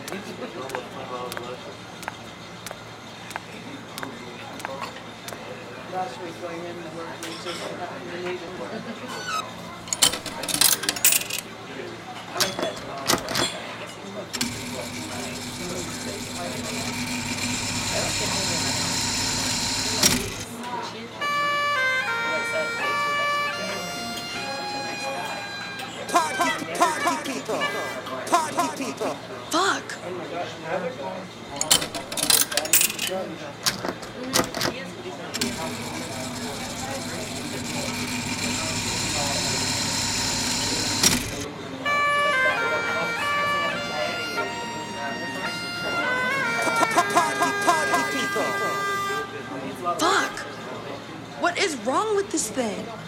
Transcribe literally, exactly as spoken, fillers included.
Last week going in the work, we just happened to need it. Party, party people. Party people. Fuck! Party, party people. Fuck! What is wrong with this thing?